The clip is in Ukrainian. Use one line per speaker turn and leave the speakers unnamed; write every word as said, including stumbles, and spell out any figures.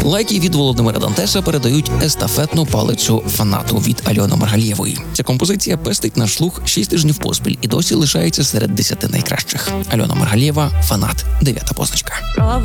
Лайки від Володимира Дантеса передають естафетну палицю фанату від Альони Маргалієвої. Ця композиція пестить наш слух шість тижнів поспіль і досі лишається серед десяти найкращих. Альона Маргалієва, фанат, дев'ята позначка.